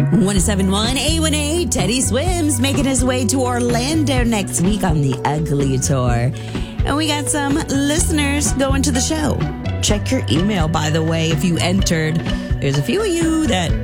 1071 A1A, Teddy Swims making his way to Orlando next week on the Ugly Tour. And we got some listeners going to the show. Check your email, by the way, if you entered. There's a few of you that